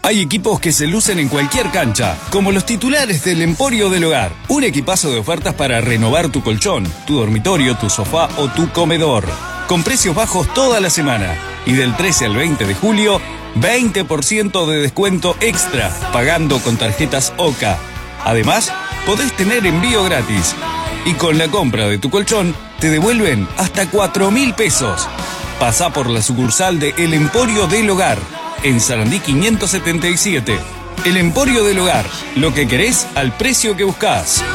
Hay equipos que se lucen en cualquier cancha, como los titulares del Emporio del Hogar. Un equipazo de ofertas para renovar tu colchón, tu dormitorio, tu sofá o tu comedor. Con precios bajos toda la semana. Y del 13 al 20 de julio, 20% de descuento extra, pagando con tarjetas OCA. Además, podés tener envío gratis. Y con la compra de tu colchón, te devuelven hasta 4.000 pesos. Pasá por la sucursal de El Emporio del Hogar, en Sarandí 577. El Emporio del Hogar, lo que querés al precio que buscás.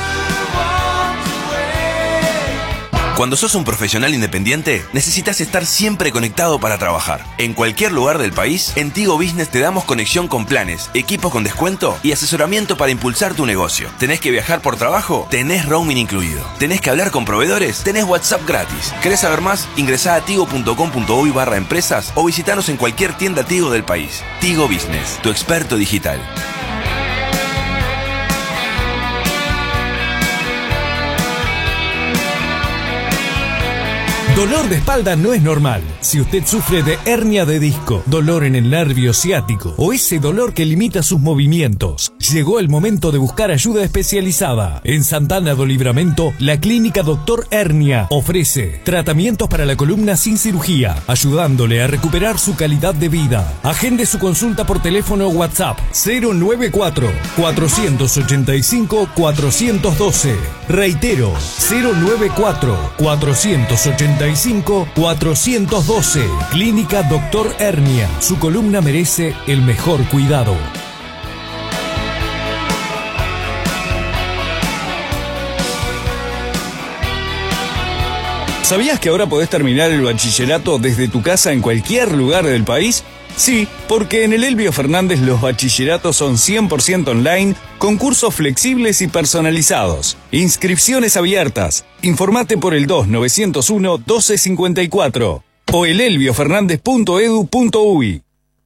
Cuando sos un profesional independiente, necesitas estar siempre conectado para trabajar. En cualquier lugar del país, en Tigo Business te damos conexión con planes, equipos con descuento y asesoramiento para impulsar tu negocio. ¿Tenés que viajar por trabajo? Tenés roaming incluido. ¿Tenés que hablar con proveedores? Tenés WhatsApp gratis. ¿Querés saber más? Ingresá a tigo.com.uy/empresas o visitanos en cualquier tienda Tigo del país. Tigo Business, tu experto digital. Dolor de espalda no es normal. Si usted sufre de hernia de disco, dolor en el nervio ciático o ese dolor que limita sus movimientos, llegó el momento de buscar ayuda especializada. En Santana do Livramento, la clínica Dr. Hernia ofrece tratamientos para la columna sin cirugía, ayudándole a recuperar su calidad de vida. Agende su consulta por teléfono o WhatsApp 094-485-412. Reitero, 094-485-412. Clínica Dr. Hernia. Su columna merece el mejor cuidado. ¿Sabías que ahora podés terminar el bachillerato desde tu casa en cualquier lugar del país? Sí, porque en el Elbio Fernández los bachilleratos son 100% online, con cursos flexibles y personalizados. Inscripciones abiertas. Informate por el 2901-1254 o elelbiofernández.edu.uy.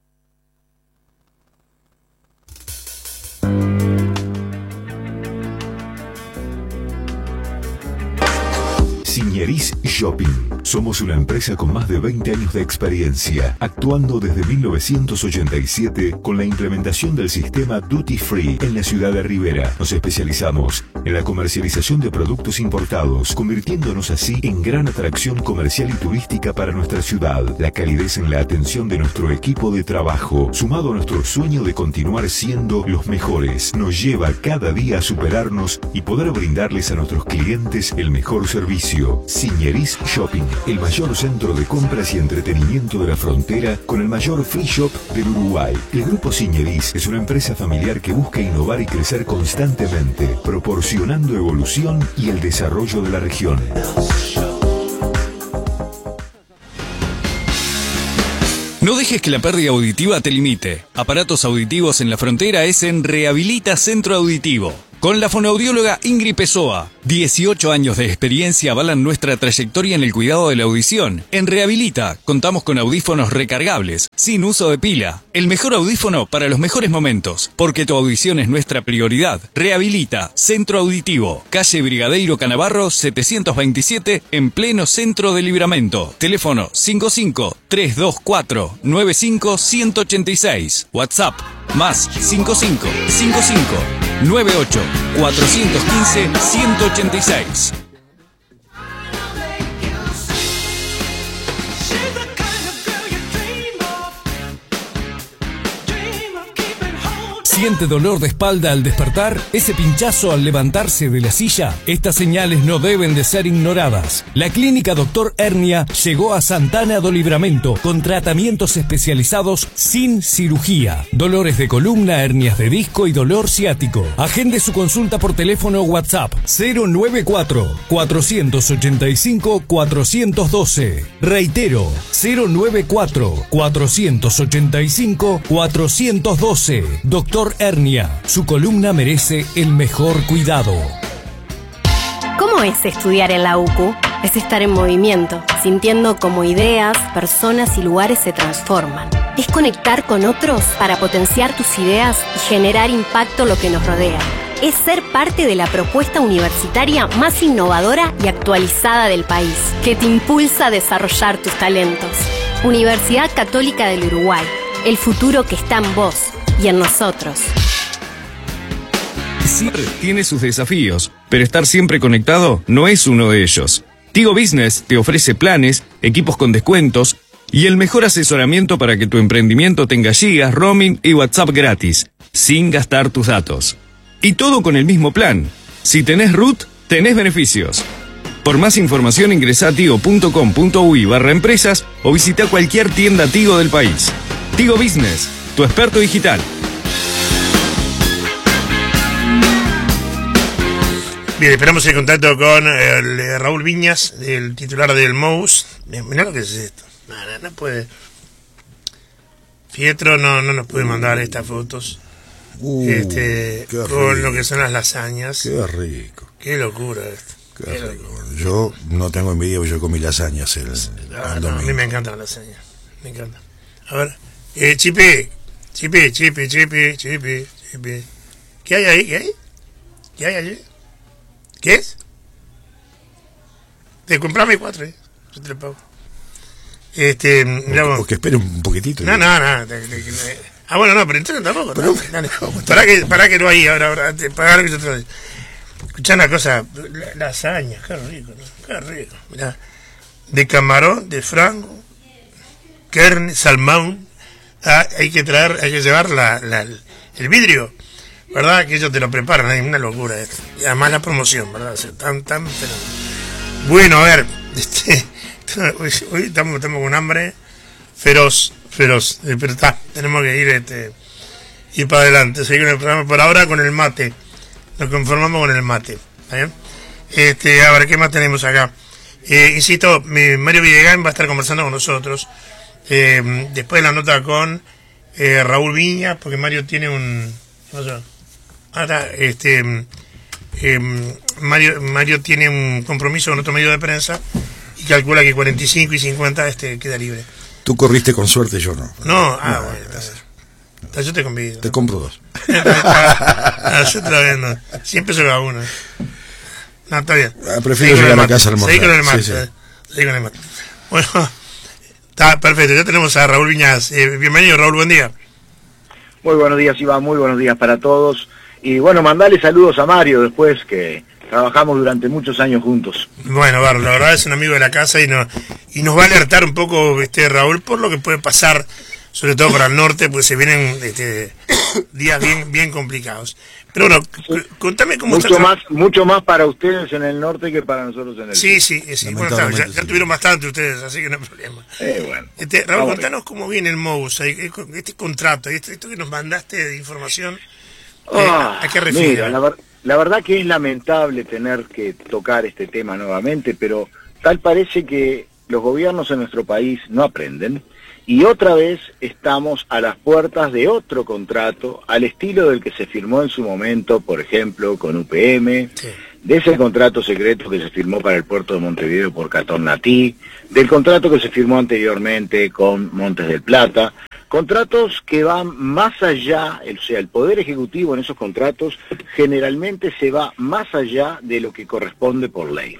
Signeris Shopping. Somos una empresa con más de 20 años de experiencia, actuando desde 1987 con la implementación del sistema Duty Free en la ciudad de Rivera. Nos especializamos en la comercialización de productos importados, convirtiéndonos así en gran atracción comercial y turística para nuestra ciudad. La calidez en la atención de nuestro equipo de trabajo, sumado a nuestro sueño de continuar siendo los mejores, nos lleva cada día a superarnos y poder brindarles a nuestros clientes el mejor servicio. Signeris Shopping, el mayor centro de compras y entretenimiento de la frontera, con el mayor free shop del Uruguay. El Grupo Signeris es una empresa familiar que busca innovar y crecer constantemente, proporcionando evolución y el desarrollo de la región. No dejes que la pérdida auditiva te limite. Aparatos auditivos en la frontera es en Rehabilita Centro Auditivo. Con la fonoaudióloga Ingrid Pessoa. 18 años de experiencia avalan nuestra trayectoria en el cuidado de la audición. En Rehabilita contamos con audífonos recargables, sin uso de pila. El mejor audífono para los mejores momentos, porque tu audición es nuestra prioridad. Rehabilita Centro Auditivo, calle Brigadeiro Canavarro 727, en pleno centro de Livramento. Teléfono 55-324-95186. WhatsApp más 55-58-415-186. ¿Siente dolor de espalda al despertar? ¿Ese pinchazo al levantarse de la silla? Estas señales no deben de ser ignoradas. La clínica Dr. Hernia llegó a Santana do Livramento con tratamientos especializados sin cirugía. Dolores de columna, hernias de disco y dolor ciático. Agende su consulta por teléfono o WhatsApp 094-485-412. Reitero, 094-485-412. Dr. Hernia, su columna merece el mejor cuidado. ¿Cómo es estudiar en la UCU? Es estar en movimiento, sintiendo cómo ideas, personas y lugares se transforman. Es conectar con otros para potenciar tus ideas y generar impacto en lo que nos rodea. Es ser parte de la propuesta universitaria más innovadora y actualizada del país, que te impulsa a desarrollar tus talentos. Universidad Católica del Uruguay, el futuro que está en vos. y en nosotros. Siempre tiene sus desafíos, pero estar siempre conectado no es uno de ellos. Tigo Business te ofrece planes, equipos con descuentos y el mejor asesoramiento para que tu emprendimiento tenga gigas, roaming y WhatsApp gratis, sin gastar tus datos. Y todo con el mismo plan. Si tenés RUT, tenés beneficios. Por más información ingresá a tigo.com.uy/empresas o visita cualquier tienda Tigo del país. Tigo Business, tu experto digital. Bien, esperamos el contacto con Raúl Viñas, el titular del MOUS. Mirá lo que es esto. No puede. Fietro no nos puede mandar estas fotos. Con lo que son las lasañas. Qué rico. Qué locura esto. Qué rico. Yo no tengo envidia, yo comí lasañas el domingo. A mí me encantan las lasañas. Me encantan. A ver. Chipi. ¿Qué hay ahí? ¿Qué hay allí? ¿Qué es? Te comprame 4, yo te lo pago. O que espere un poquitito. No. Bueno, no, pero entonces tampoco. Dale. Para que no hay ahora te pagar que yo te lo digo. Escuchá una cosa, lasaña, qué rico, ¿no? Qué rico. Mirá, de camarón, de frango, carne, salmón. Hay que llevar el vidrio. ¿Verdad? Que ellos te lo preparan, es una locura esto. Y además la promoción, ¿verdad? O sea, tan bueno, a ver, hoy estamos con hambre feroz, pero tenemos que ir para adelante, seguir con el programa por ahora con el mate. Nos conformamos con el mate, ¿está bien? A ver, ¿qué más tenemos acá? Insisto, Mario Villegán va a estar conversando con nosotros, después de la nota con Raúl Viña, porque Mario tiene Mario tiene un compromiso con otro medio de prensa y calcula que 45 y 50 queda libre. Tú corriste con suerte, yo no. Bueno, yo te convido. Te compro 2. Yo te lo vendo. Siempre se va uno. No, está bien. Prefiero llegar a casa al almorzar. Seguí con el mate. Seguí con el mate. Bueno, está perfecto. Ya tenemos a Raúl Viñas. Bienvenido, Raúl, buen día. Muy buenos días, Iván, muy buenos días para todos. Y bueno, mandale saludos a Mario después, que trabajamos durante muchos años juntos. Bueno, la verdad es un amigo de la casa y nos va a alertar un poco, Raúl, por lo que puede pasar, sobre todo para el norte, pues se vienen días bien complicados. Pero bueno, contame cómo mucho más para ustedes en el norte que para nosotros en el sur. Sí. Bueno, ya tuvieron bastante ustedes, así que no hay problema. Bueno. Raúl, contanos cómo viene el MOUS, este contrato, esto que nos mandaste de información. ¿A qué refiere? Mira, la verdad que es lamentable tener que tocar este tema nuevamente, pero tal parece que los gobiernos en nuestro país no aprenden y otra vez estamos a las puertas de otro contrato al estilo del que se firmó en su momento, por ejemplo, con UPM, de ese contrato secreto que se firmó para el puerto de Montevideo por Catón-Natí, del contrato que se firmó anteriormente con Montes del Plata. Contratos que van más allá, o sea, el Poder Ejecutivo en esos contratos generalmente se va más allá de lo que corresponde por ley.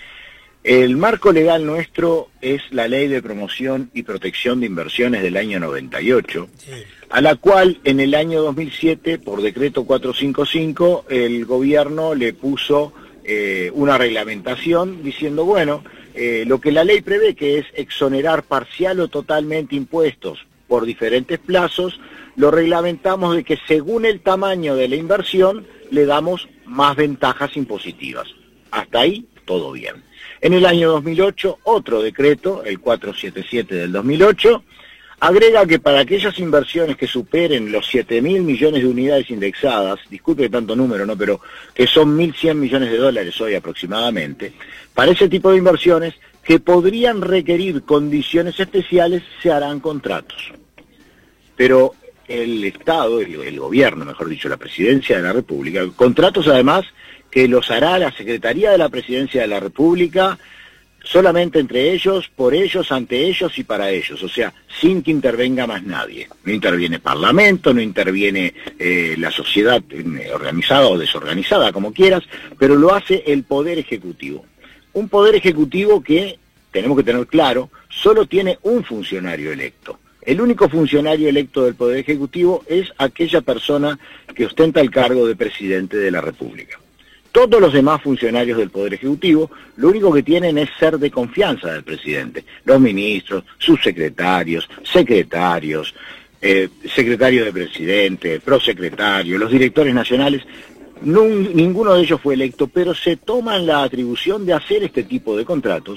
El marco legal nuestro es la Ley de Promoción y Protección de Inversiones del año 98, a la cual en el año 2007, por decreto 455, el gobierno le puso una reglamentación diciendo, bueno, lo que la ley prevé, que es exonerar parcial o totalmente impuestos por diferentes plazos, lo reglamentamos de que según el tamaño de la inversión le damos más ventajas impositivas. Hasta ahí, todo bien. En el año 2008, otro decreto, el 477 del 2008, agrega que para aquellas inversiones que superen los 7.000 millones de unidades indexadas, disculpe tanto número, ¿no?, pero que son 1.100 millones de dólares hoy aproximadamente, para ese tipo de inversiones que podrían requerir condiciones especiales, se harán contratos. Pero el Estado, el gobierno, mejor dicho, la Presidencia de la República, contratos además que los hará la Secretaría de la Presidencia de la República, solamente entre ellos, por ellos, ante ellos y para ellos, o sea, sin que intervenga más nadie. No interviene Parlamento, no interviene la sociedad organizada o desorganizada, como quieras, pero lo hace el Poder Ejecutivo. Un Poder Ejecutivo que, tenemos que tener claro, solo tiene un funcionario electo. El único funcionario electo del Poder Ejecutivo es aquella persona que ostenta el cargo de presidente de la República. Todos los demás funcionarios del Poder Ejecutivo lo único que tienen es ser de confianza del presidente. Los ministros, subsecretarios, secretarios, secretario de presidente, prosecretario, los directores nacionales, ninguno de ellos fue electo, pero se toman la atribución de hacer este tipo de contratos,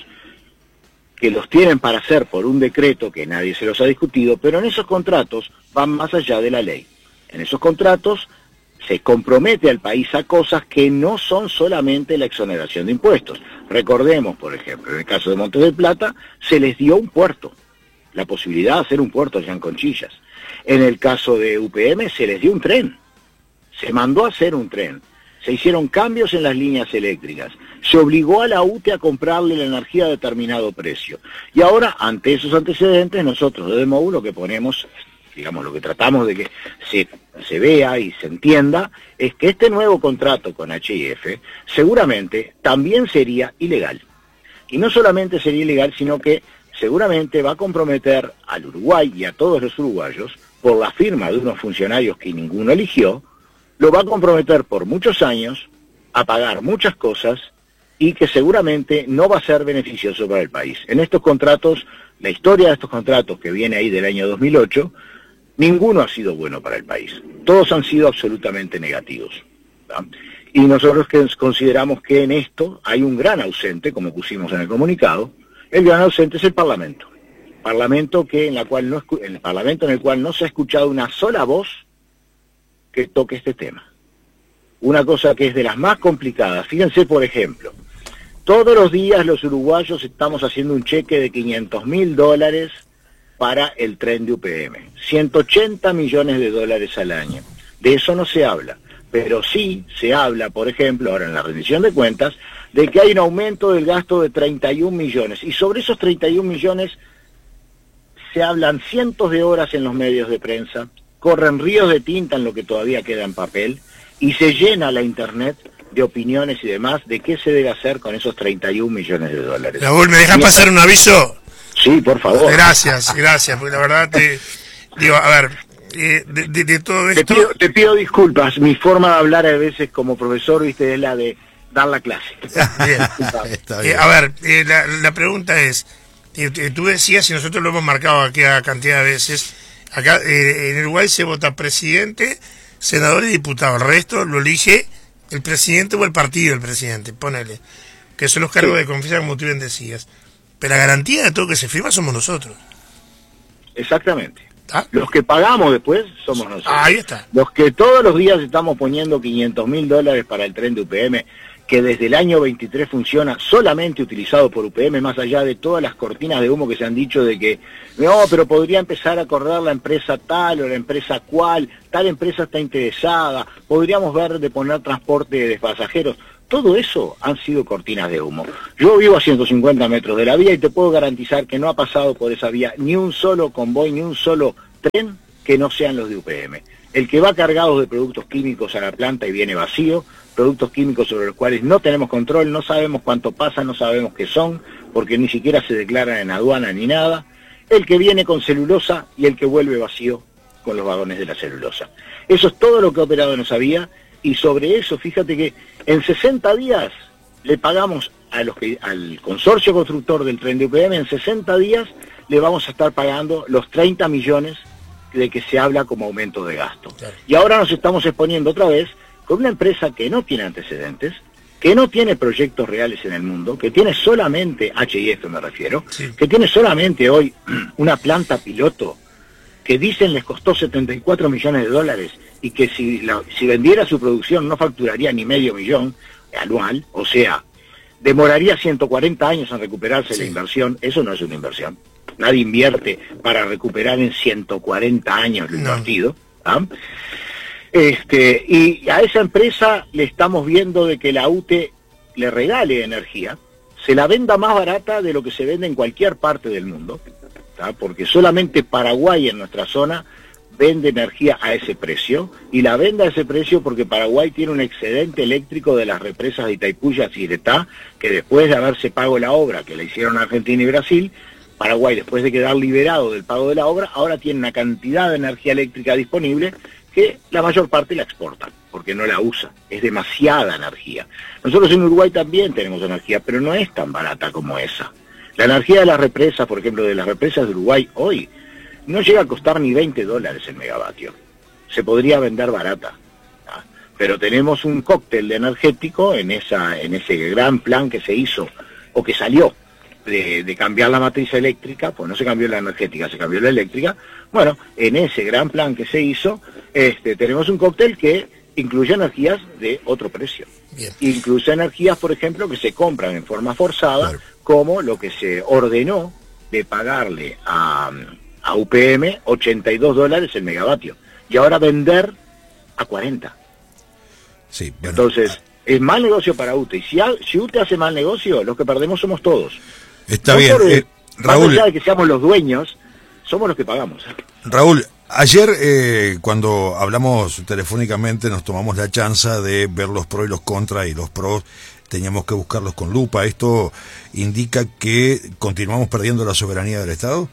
que los tienen para hacer por un decreto que nadie se los ha discutido, pero en esos contratos van más allá de la ley. En esos contratos se compromete al país a cosas que no son solamente la exoneración de impuestos. Recordemos, por ejemplo, en el caso de Montes del Plata, se les dio un puerto, la posibilidad de hacer un puerto allá en Conchillas. En el caso de UPM se les dio un tren, se mandó a hacer un tren, se hicieron cambios en las líneas eléctricas, se obligó a la UTE a comprarle la energía a determinado precio. Y ahora, ante esos antecedentes, nosotros desde MOU lo que ponemos, digamos, lo que tratamos de que se vea y se entienda, es que este nuevo contrato con H&F seguramente también sería ilegal. Y no solamente sería ilegal, sino que seguramente va a comprometer al Uruguay y a todos los uruguayos, por la firma de unos funcionarios que ninguno eligió, lo va a comprometer por muchos años a pagar muchas cosas y que seguramente no va a ser beneficioso para el país. En estos contratos, la historia de estos contratos que viene ahí del año 2008, ninguno ha sido bueno para el país. Todos han sido absolutamente negativos, ¿verdad? Y nosotros consideramos que en esto hay un gran ausente, como pusimos en el comunicado. El gran ausente es el Parlamento. El Parlamento en el cual no se ha escuchado una sola voz que toque este tema. Una cosa que es de las más complicadas. Fíjense, por ejemplo, todos los días los uruguayos estamos haciendo un cheque de $500.000 para el tren de UPM. 180 millones de dólares al año. De eso no se habla. Pero sí se habla, por ejemplo, ahora en la rendición de cuentas, de que hay un aumento del gasto de 31 millones. Y sobre esos 31 millones se hablan cientos de horas en los medios de prensa, corren ríos de tinta en lo que todavía queda en papel, y se llena la internet de opiniones y demás de qué se debe hacer con esos 31 millones de dólares. Raúl, ¿me dejas pasar un aviso? Sí, por favor. Gracias, porque la verdad digo, a ver, de todo esto... Te pido disculpas, mi forma de hablar a veces como profesor, viste, es la de dar la clase. Bien. Está bien. A ver, la pregunta es, tú decías, y nosotros lo hemos marcado aquí a cantidad de veces, acá en Uruguay se vota presidente, senador y diputado, el resto lo elige el presidente o el partido del presidente, ponele, que son los cargos de confianza, como tú bien decías. Pero la garantía de todo que se firma somos nosotros. Exactamente. ¿Ah? Los que pagamos después somos nosotros. Ahí está. Los que todos los días estamos poniendo $500.000 para el tren de UPM, que desde el año 23 funciona solamente utilizado por UPM, más allá de todas las cortinas de humo que se han dicho de que no, pero podría empezar a correr la empresa tal o la empresa cual, tal empresa está interesada, podríamos ver de poner transporte de pasajeros. Todo eso han sido cortinas de humo. Yo vivo a 150 metros de la vía y te puedo garantizar que no ha pasado por esa vía ni un solo convoy, ni un solo tren que no sean los de UPM. El que va cargado de productos químicos a la planta y viene vacío, productos químicos sobre los cuales no tenemos control, no sabemos cuánto pasa, no sabemos qué son, porque ni siquiera se declaran en aduana ni nada. El que viene con celulosa y el que vuelve vacío con los vagones de la celulosa. Eso es todo lo que ha operado en esa vía. Y sobre eso, fíjate que en 60 días le pagamos al consorcio constructor del tren de UPM, en 60 días le vamos a estar pagando los 30 millones de que se habla como aumento de gasto. Claro. Y ahora nos estamos exponiendo otra vez con una empresa que no tiene antecedentes, que no tiene proyectos reales en el mundo, que tiene solamente, H&F me refiero, sí, que tiene solamente hoy una planta piloto que dicen les costó 74 millones de dólares y que si vendiera su producción no facturaría ni medio millón anual, o sea, demoraría 140 años en recuperarse la inversión. Eso no es una inversión. Nadie invierte para recuperar en 140 años lo invertido. ¿Ah? Y a esa empresa le estamos viendo de que la UTE le regale energía, se la venda más barata de lo que se vende en cualquier parte del mundo, ¿tá? Porque solamente Paraguay en nuestra zona vende energía a ese precio, y la vende a ese precio porque Paraguay tiene un excedente eléctrico de las represas de Itaipú y Yacyretá, que después de haberse pagado la obra que le hicieron a Argentina y Brasil, Paraguay, después de quedar liberado del pago de la obra, ahora tiene una cantidad de energía eléctrica disponible que la mayor parte la exportan, porque no la usa. Es demasiada energía. Nosotros en Uruguay también tenemos energía, pero no es tan barata como esa. La energía de las represas, por ejemplo, de las represas de Uruguay hoy, no llega a costar ni $20 el megavatio. Se podría vender barata. ¿Ah? Pero tenemos un cóctel de energético en ese gran plan que se hizo, o que salió, de cambiar la matriz eléctrica, pues no se cambió la energética, se cambió la eléctrica. Bueno, en ese gran plan que se hizo, tenemos un cóctel que incluye energías de otro precio. Bien. Incluye energías, por ejemplo, que se compran en forma forzada, Claro. como lo que se ordenó de pagarle a UPM $82 el megavatio, y ahora vender a 40. Sí, bueno, Entonces, es mal negocio para UTE. Y si UTE hace mal negocio, los que perdemos somos todos. está No bien. por Raúl, más allá de que seamos los dueños, somos los que pagamos. Raúl, ayer cuando hablamos telefónicamente nos tomamos la chanza de ver los pros y los contras, y los pros teníamos que buscarlos con lupa. ¿Esto indica que continuamos perdiendo la soberanía del Estado?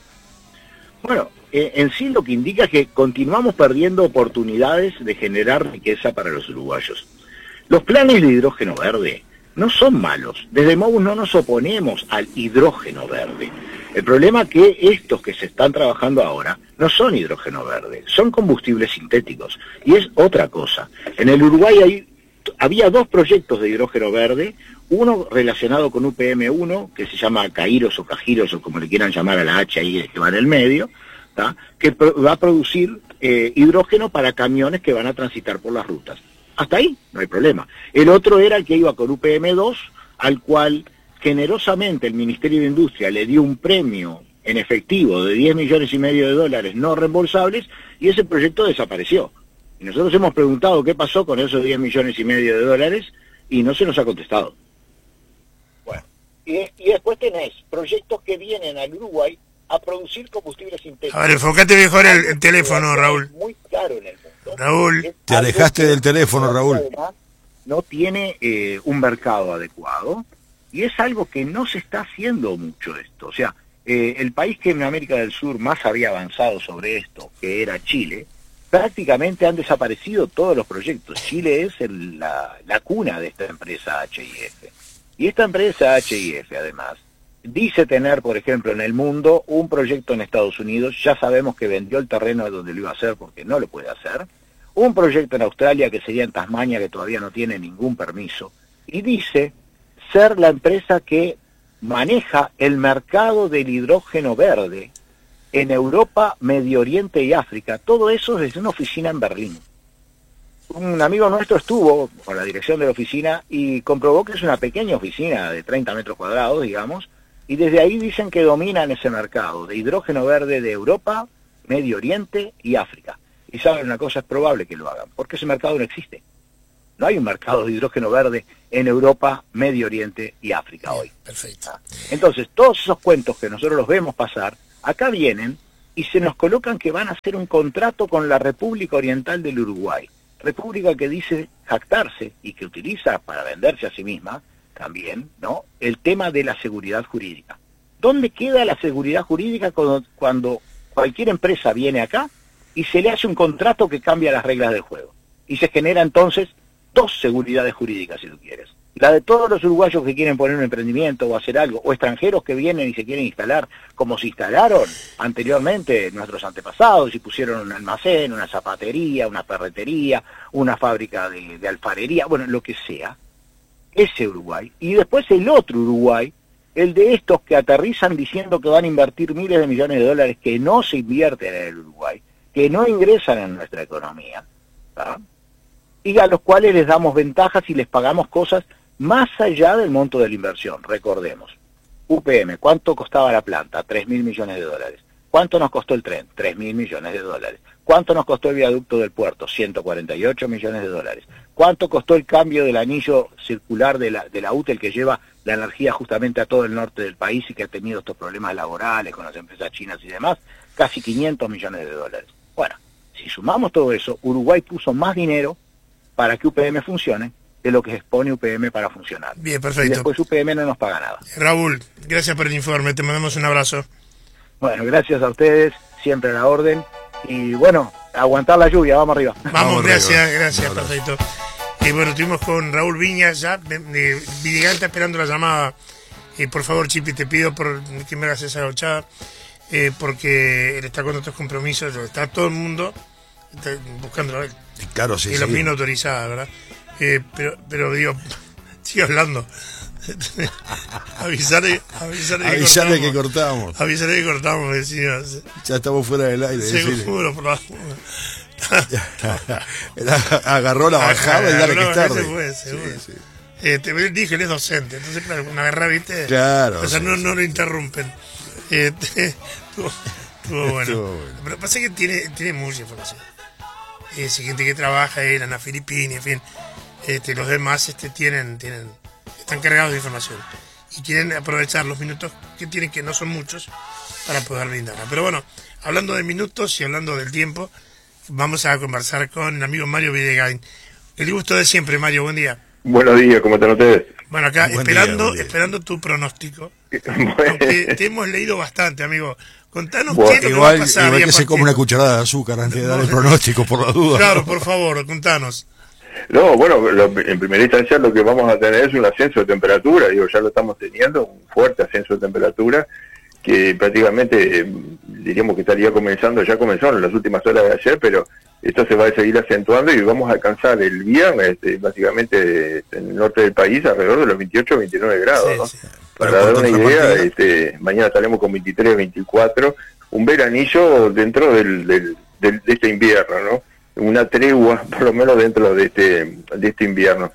Bueno, en sí lo que indica es que continuamos perdiendo oportunidades de generar riqueza para los uruguayos. Los planes de hidrógeno verde no son malos. Desde MOVUS no nos oponemos al hidrógeno verde. El problema es que estos que se están trabajando ahora no son hidrógeno verde, son combustibles sintéticos, y es otra cosa. En el Uruguay había 2 proyectos de hidrógeno verde, uno relacionado con UPM1, que se llama Caíros o Cajiros, o como le quieran llamar a la H ahí que va en el medio, ¿tá? Que va a producir hidrógeno para camiones que van a transitar por las rutas. Hasta ahí no hay problema. El otro era el que iba con UPM2, al cual generosamente el Ministerio de Industria le dio un premio en efectivo de $10,5 millones no reembolsables, y ese proyecto desapareció. Y nosotros hemos preguntado qué pasó con esos $10,5 millones y no se nos ha contestado. Bueno, y después tenés proyectos que vienen al Uruguay a producir combustibles sintéticos. A ver, enfocate mejor el teléfono, Raúl. Muy caro en el mundo. Raúl. Te alejaste del teléfono, Raúl. Además, no tiene un mercado adecuado, y es algo que no se está haciendo mucho esto. O sea, el país que en América del Sur más había avanzado sobre esto, que era Chile, prácticamente han desaparecido todos los proyectos. Chile es la cuna de esta empresa HIF. Y esta empresa HIF, además, dice tener, por ejemplo, en el mundo un proyecto en Estados Unidos. Ya sabemos que vendió el terreno donde lo iba a hacer porque no lo puede hacer. Un proyecto en Australia, que sería en Tasmania, que todavía no tiene ningún permiso. Y dice ser la empresa que maneja el mercado del hidrógeno verde en Europa, Medio Oriente y África. Todo eso desde una oficina en Berlín. Un amigo nuestro estuvo con la dirección de la oficina y comprobó que es una pequeña oficina de 30 metros cuadrados, digamos, y desde ahí dicen que dominan ese mercado de hidrógeno verde de Europa, Medio Oriente y África. Y saben una cosa, es probable que lo hagan, porque ese mercado no existe. No hay un mercado de hidrógeno verde en Europa, Medio Oriente y África hoy. Perfecto. Entonces, todos esos cuentos que nosotros los vemos pasar, acá vienen y se nos colocan que van a hacer un contrato con la República Oriental del Uruguay. República que dice jactarse y que utiliza para venderse a sí misma también, ¿no?, el tema de la seguridad jurídica. ¿Dónde queda la seguridad jurídica cuando cualquier empresa viene acá y se le hace un contrato que cambia las reglas del juego? Y se genera entonces 2 seguridades jurídicas, si tú quieres. La de todos los uruguayos que quieren poner un emprendimiento o hacer algo, o extranjeros que vienen y se quieren instalar, como se instalaron anteriormente nuestros antepasados y pusieron un almacén, una zapatería, una ferretería, una fábrica de alfarería, bueno, lo que sea. Ese Uruguay. Y después el otro Uruguay, el de estos que aterrizan diciendo que van a invertir miles de millones de dólares que no se invierten en el Uruguay, que no ingresan en nuestra economía, ¿verdad?, y a los cuales les damos ventajas y les pagamos cosas más allá del monto de la inversión. Recordemos, UPM, ¿cuánto costaba la planta? $3.000 millones. ¿Cuánto nos costó el tren? $3.000 millones. ¿Cuánto nos costó el viaducto del puerto? $148 millones. ¿Cuánto costó el cambio del anillo circular de la UTE, el que lleva la energía justamente a todo el norte del país y que ha tenido estos problemas laborales con las empresas chinas y demás? Casi $500 millones. Bueno, si sumamos todo eso, Uruguay puso más dinero para que UPM funcione de lo que expone UPM para funcionar. Bien, Y perfecto. después UPM no nos paga nada. Raúl, gracias por el informe, te mandamos un abrazo. Bueno, gracias a ustedes, siempre a la orden. Y bueno, aguantar la lluvia, vamos arriba. Vamos, gracias, arriba. gracias, Un abrazo. perfecto. Y bueno, estuvimos con Raúl Viñas ya, de Videganta, esperando la llamada. Por favor, Chipi, te pido por que me hagas esa gauchada, porque él está con otros compromisos, está todo el mundo buscándolo a él. Claro, sí, Y la sí. opinión autorizada, ¿verdad? Pero digo, sigue hablando. Avisarle Que cortamos. Avisarle que cortamos, decías. Ya estamos fuera del aire. decile. Seguro, por la... Agarró la bajada y dale que es tarde. Ese fue, seguro. Sí, sí. Te dije, él es docente, entonces claro, una agarra, ¿viste? Claro, O sea, sí, no sí. lo interrumpen. Estuvo bueno. Estuvo bueno. Pero pasa que tiene mucha información. Es gente que trabaja en Ana Filippini, en fin. Los demás están cargados de información. Y quieren aprovechar los minutos que tienen, que no son muchos, para poder brindarla. Pero bueno, hablando de minutos y hablando del tiempo, vamos a conversar con el amigo Mario Videgain. El gusto de siempre, Mario, buen día. Buenos días, ¿cómo están ustedes? Bueno, acá Buen esperando día. esperando tu pronóstico. Bueno, Aunque te hemos leído bastante, amigo. Contanos Bueno, qué es lo que va a Igual, pasar. igual y a que se partir- come una cucharada de azúcar antes de dar el pronóstico, por la duda. Claro, por favor, contanos. no, bueno, en primera instancia lo que vamos a tener es un ascenso de temperatura, digo, ya lo estamos teniendo, un fuerte ascenso de temperatura, que prácticamente diríamos que estaría comenzando, ya comenzó en las últimas horas de ayer, pero esto se va a seguir acentuando y vamos a alcanzar el viernes, básicamente en el norte del país, alrededor de los 28 o 29 grados, Sí, ¿no? sí. Para Pero dar por una idea, contrapartida- mañana estaremos con 23, 24, un veranillo dentro de este invierno, ¿no? Una tregua, por lo menos dentro de este invierno.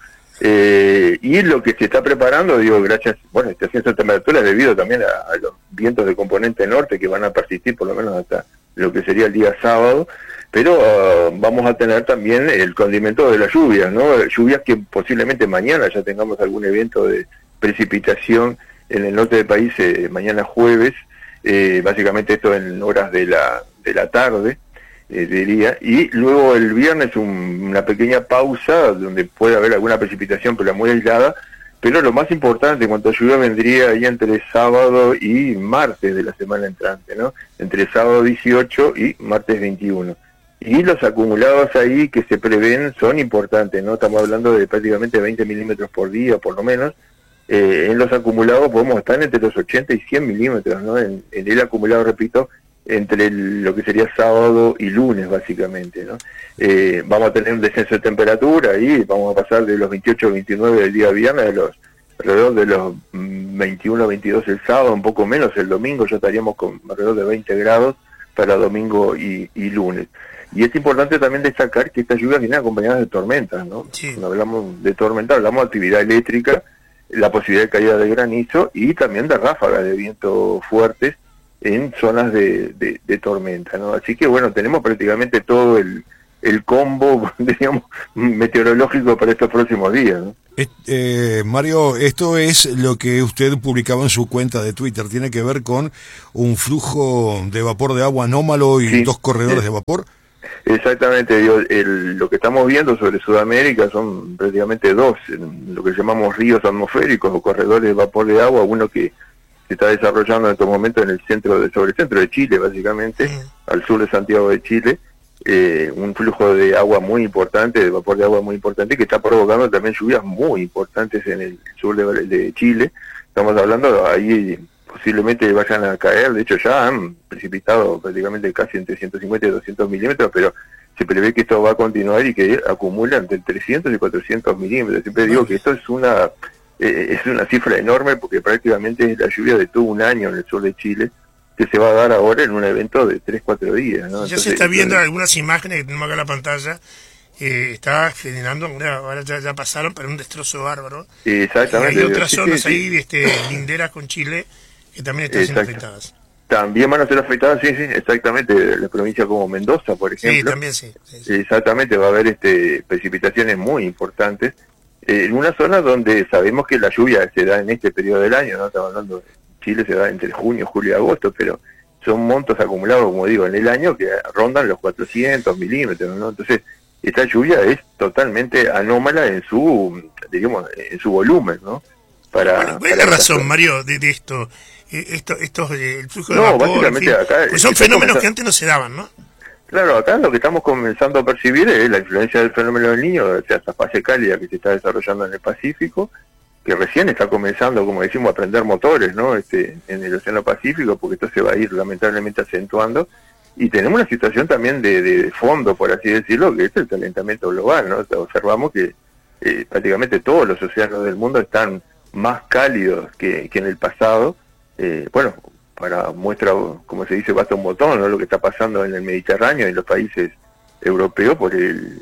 Y lo que se está preparando, digo, gracias, bueno, este ascenso de temperatura es debido también a los vientos de componente norte que van a persistir por lo menos hasta lo que sería el día sábado, pero vamos a tener también el condimento de las lluvias, ¿no? Lluvias que posiblemente mañana ya tengamos algún evento de precipitación en el norte del país, mañana jueves, básicamente esto en horas de la tarde, diría, y luego el viernes una pequeña pausa donde puede haber alguna precipitación, pero muy aislada, pero lo más importante en cuanto a lluvia vendría ahí entre sábado y martes de la semana entrante, ¿no? Entre sábado 18 y martes 21. Y los acumulados ahí que se prevén son importantes, ¿no? Estamos hablando de prácticamente 20 milímetros por día, por lo menos. En los acumulados podemos estar entre los 80 y 100 milímetros, ¿no? En el acumulado, repito, entre lo que sería sábado y lunes, básicamente, ¿no? Vamos a tener un descenso de temperatura y vamos a pasar de los 28 o 29 del día viernes alrededor de los 21 o 22 el sábado, un poco menos el domingo, ya estaríamos con alrededor de 20 grados para domingo y lunes. Y es importante también destacar que estas lluvias vienen acompañadas de tormentas, ¿no? Sí. Cuando hablamos de tormenta, hablamos de actividad eléctrica, la posibilidad de caída de granizo y también de ráfagas de viento fuertes en zonas de tormenta, ¿no? Así que bueno, tenemos prácticamente todo el combo, digamos, meteorológico para estos próximos días, ¿no? Mario, esto es lo que usted publicaba en su cuenta de Twitter. ¿Tiene que ver con un flujo de vapor de agua anómalo y Sí, dos corredores sí. de vapor? Exactamente, digo, lo que estamos viendo sobre Sudamérica son prácticamente dos, lo que llamamos ríos atmosféricos o corredores de vapor de agua, uno que se está desarrollando en estos momentos en sobre el centro de Chile, básicamente, al sur de Santiago de Chile, un flujo de agua muy importante, de vapor de agua muy importante, que está provocando también lluvias muy importantes en el sur de Chile. Estamos hablando ahí, posiblemente vayan a caer, de hecho ya han precipitado prácticamente casi entre 150 y 200 milímetros, pero se prevé que esto va a continuar y que acumula entre 300 y 400 milímetros. Siempre digo que esto es una cifra enorme porque prácticamente es la lluvia de todo un año en el sur de Chile, que se va a dar ahora en un evento de 3-4 días, ¿no? Ya se está viendo algunas imágenes que tenemos acá en la pantalla. Está generando, ahora ya pasaron, pero un destrozo bárbaro. Exactamente. Y hay otras Sí, zonas sí, ahí, linderas con Chile, que también están siendo Exacto. afectadas. También van a ser afectadas, sí, exactamente, la provincia como Mendoza, por Sí, ejemplo. también sí. Exactamente, va a haber precipitaciones muy importantes en una zona donde sabemos que la lluvia se da en este periodo del año, ¿no? Estamos hablando, Chile se da entre junio, julio y agosto, pero son montos acumulados, como digo, en el año que rondan los 400 milímetros, ¿no? Entonces, esta lluvia es totalmente anómala en su, digamos, en su volumen, ¿no? ¿Cuál es la razón, Mario, de esto? El flujo de vapor, básicamente en fin, acá pues son fenómenos que antes no se daban, ¿no? Claro, acá lo que estamos comenzando a percibir es la influencia del fenómeno del Niño, o sea, esa fase cálida que se está desarrollando en el Pacífico, que recién está comenzando, como decimos, a prender motores, ¿no? En el Océano Pacífico, porque esto se va a ir lamentablemente acentuando. Y tenemos una situación también de fondo, por así decirlo, que es el calentamiento global, ¿no? O sea, observamos que prácticamente todos los océanos del mundo están más cálidos que en el pasado. Bueno, para muestra, como se dice, basta un botón, ¿no? Lo que está pasando en el Mediterráneo y en los países europeos por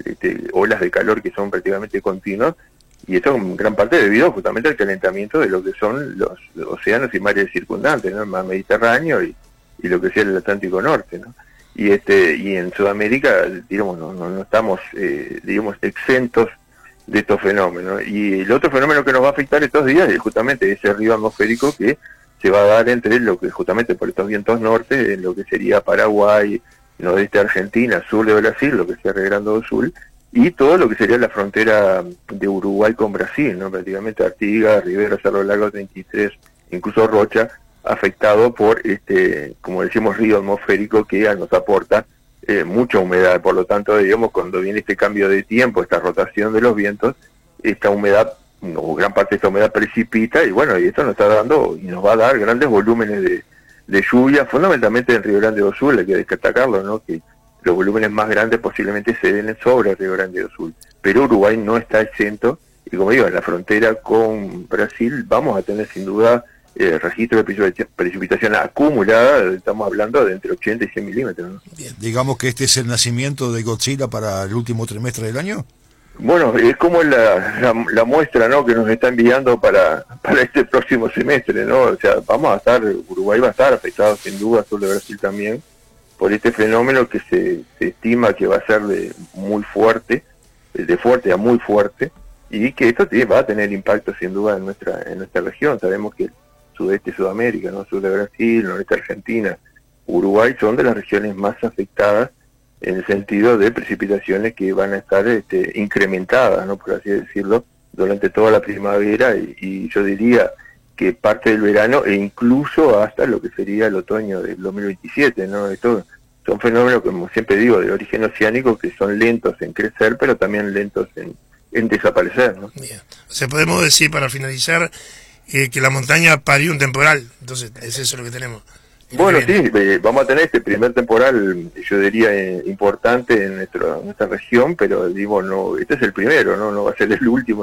olas de calor que son prácticamente continuas, y esto en gran parte debido justamente al calentamiento de lo que son los océanos y mares circundantes, ¿no? El mar Mediterráneo y lo que sea el Atlántico Norte, ¿no? Y en Sudamérica, digamos, no estamos, digamos, exentos de estos fenómenos. Y el otro fenómeno que nos va a afectar estos días es justamente ese río atmosférico que se va a dar entre lo que justamente por estos vientos norte, en lo que sería Paraguay, nordeste de Argentina, sur de Brasil, lo que sea Rio Grande do Sul, y todo lo que sería la frontera de Uruguay con Brasil, ¿no? Prácticamente Artigas, Rivera, Cerro Largo 33, incluso Rocha, afectado por como decimos, río atmosférico que nos aporta mucha humedad. Por lo tanto, digamos, cuando viene este cambio de tiempo, esta rotación de los vientos, esta humedad, o gran parte de esta humedad precipita, y bueno, y esto nos está dando y nos va a dar grandes volúmenes de lluvia, fundamentalmente en Rio Grande do Sul, hay que destacarlo, ¿no? Que los volúmenes más grandes posiblemente se den sobre Rio Grande do Sul, pero Uruguay no está exento, y como digo, en la frontera con Brasil vamos a tener sin duda registro de precipitación acumulada, estamos hablando de entre 80 y 100 milímetros, ¿no? Digamos que este es el nacimiento de Godzilla para el último trimestre del año. Bueno, es como la muestra, ¿no?, que nos está enviando para este próximo semestre, ¿no? O sea, Uruguay va a estar afectado sin duda, sur de Brasil también, por este fenómeno que se estima que va a ser de fuerte a muy fuerte, y que esto va a tener impacto sin duda en nuestra región. Sabemos que el sudeste de Sudamérica, ¿no?, sur de Brasil, noreste de Argentina, Uruguay son de las regiones más afectadas en el sentido de precipitaciones que van a estar incrementadas, ¿no?, por así decirlo, durante toda la primavera y yo diría que parte del verano e incluso hasta lo que sería el otoño del 2027, ¿no? Estos son fenómenos, como siempre digo, de origen oceánico, que son lentos en crecer, pero también lentos en desaparecer, ¿no? Bien. O sea, podemos decir, para finalizar, que la montaña parió un temporal. Entonces, es eso lo que tenemos. Bueno, sí, vamos a tener este primer temporal, yo diría, importante en nuestra región, pero digo, no, este es el primero, no va a ser el último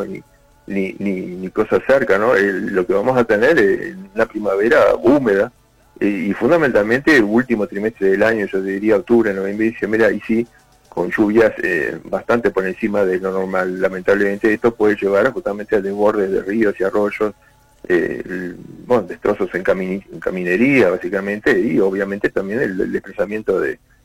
ni cosa cerca, ¿no? Lo que vamos a tener es una primavera húmeda y fundamentalmente el último trimestre del año, yo diría octubre, noviembre, diciembre, ahí sí, con lluvias bastante por encima de lo normal. Lamentablemente esto puede llevar justamente al desborde de ríos y arroyos, destrozos en caminería básicamente, y obviamente también el desplazamiento